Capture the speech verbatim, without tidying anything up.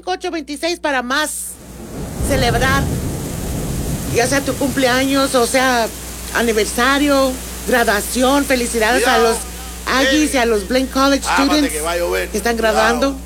cinco ocho dos seis para más celebrar, ya sea tu cumpleaños, o sea, aniversario, graduación. Felicidades Cuidado. a los Aggies y a los Blaine College Ámate students que va a llover. que están Cuidado. graduando.